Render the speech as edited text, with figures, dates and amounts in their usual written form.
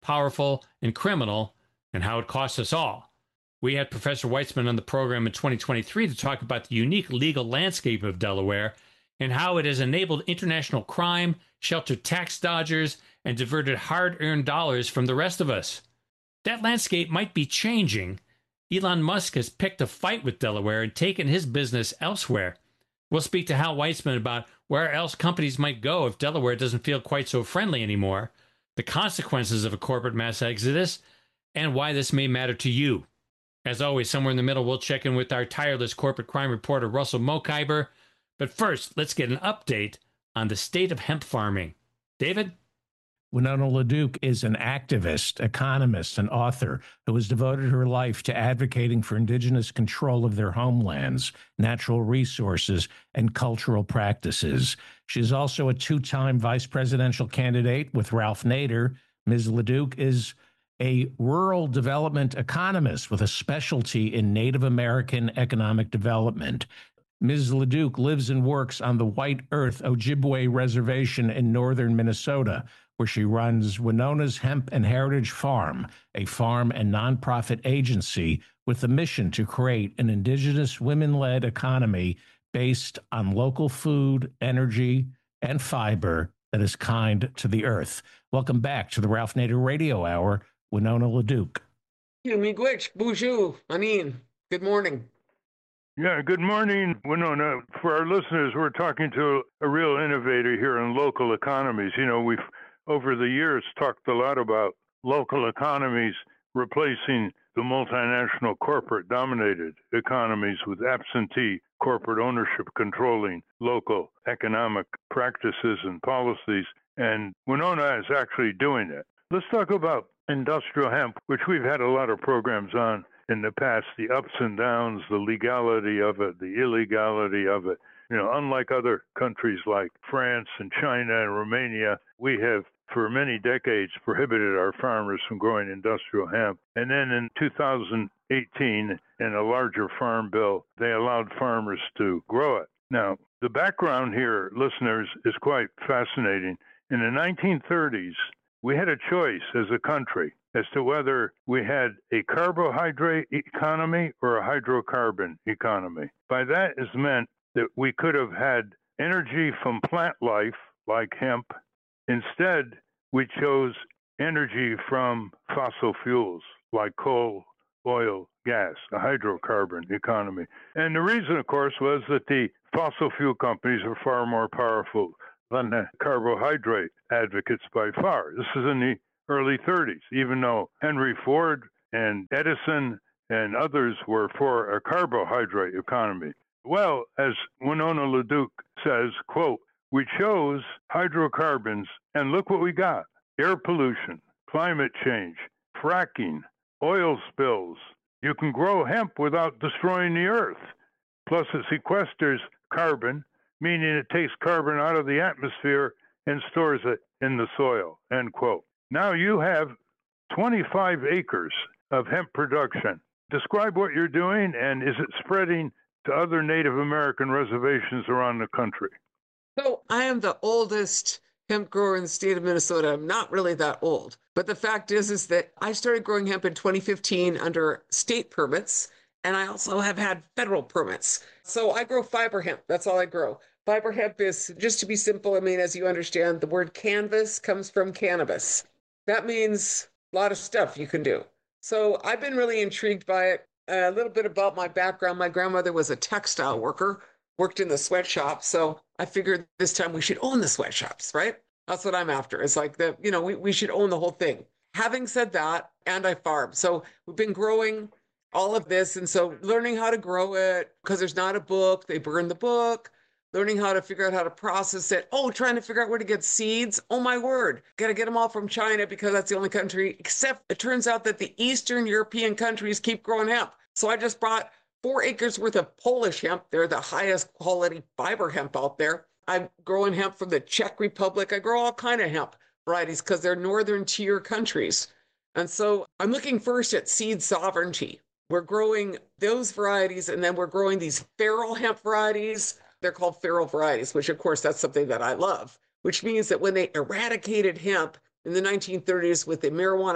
powerful, and criminal, and how it costs us all. We had Professor Weitzman on the program in 2023 to talk about the unique legal landscape of Delaware and how it has enabled international crime, sheltered tax dodgers, and diverted hard-earned dollars from the rest of us. That landscape might be changing. Elon Musk has picked a fight with Delaware and taken his business elsewhere. We'll speak to Hal Weitzman about where else companies might go if Delaware doesn't feel quite so friendly anymore, the consequences of a corporate mass exodus, and why this may matter to you. As always, somewhere in the middle, we'll check in with our tireless corporate crime reporter, Russell Mokhiber. But first, let's get an update on the state of hemp farming. David? Winona LaDuke is an activist, economist, and author who has devoted her life to advocating for indigenous control of their homelands, natural resources, and cultural practices. She is also a two-time vice presidential candidate with Ralph Nader. Ms. LaDuke is a rural development economist with a specialty in Native American economic development. Ms. LaDuke lives and works on the White Earth Ojibwe Reservation in northern Minnesota, where she runs Winona's Hemp and Heritage Farm, a farm and nonprofit agency with the mission to create an indigenous women-led economy based on local food, energy, and fiber that is kind to the earth. Welcome back to the Ralph Nader Radio Hour, Winona LaDuke. Miigwech, bonjour, Anin. Good morning. Yeah, good morning, Winona. For our listeners, we're talking to a real innovator here in local economies. You know, we've over the years talked a lot about local economies replacing the multinational corporate-dominated economies with absentee corporate ownership controlling local economic practices and policies. And Winona is actually doing it. Let's talk about industrial hemp, which we've had a lot of programs on in the past, the ups and downs, the legality of it, the illegality of it. You know, unlike other countries like France and China and Romania, we have for many decades prohibited our farmers from growing industrial hemp. And then in 2018, in a larger farm bill, they allowed farmers to grow it. Now, the background here, listeners, is quite fascinating. In the 1930s, we had a choice as a country as to whether we had a carbohydrate economy or a hydrocarbon economy. By that is meant that we could have had energy from plant life, like hemp. Instead, we chose energy from fossil fuels, like coal, oil, gas, a hydrocarbon economy. And the reason, of course, was that the fossil fuel companies are far more powerful than the carbohydrate advocates by far. This is in the early 30s, even though Henry Ford and Edison and others were for a carbohydrate economy. Well, as Winona LaDuke says, quote, we chose hydrocarbons, and look what we got. Air pollution, climate change, fracking, oil spills. You can grow hemp without destroying the earth. Plus, it sequesters carbon, meaning it takes carbon out of the atmosphere and stores it in the soil, end quote. Now you have 25 acres of hemp production. Describe what you're doing, and is it spreading to other Native American reservations around the country? So I am the oldest hemp grower in the state of Minnesota. I'm not really that old. But the fact is that I started growing hemp in 2015 under state permits, and I also have had federal permits. So I grow fiber hemp. That's all I grow. Fiber hemp is, just to be simple, I mean, as you understand, the word canvas comes from cannabis. That means a lot of stuff you can do. So I've been really intrigued by it. A little bit about my background. My grandmother was a textile worker, worked in the sweatshop. So I figured this time we should own the sweatshops, right? That's what I'm after. It's like we should own the whole thing. Having said that, and I farm. So we've been growing all of this. And so learning how to grow it, because there's not a book, they burn the book. Learning how to figure out how to process it. Oh, trying to figure out where to get seeds. Oh, my word. Got to get them all from China because that's the only country, except it turns out that the Eastern European countries keep growing hemp. So I just brought 4 acres worth of Polish hemp. They're the highest quality fiber hemp out there. I'm growing hemp from the Czech Republic. I grow all kind of hemp varieties because they're northern tier countries. And so I'm looking first at seed sovereignty. We're growing those varieties, and then we're growing these feral hemp varieties. They're called feral varieties, which of course that's something that I love, which means that when they eradicated hemp in the 1930s with the Marijuana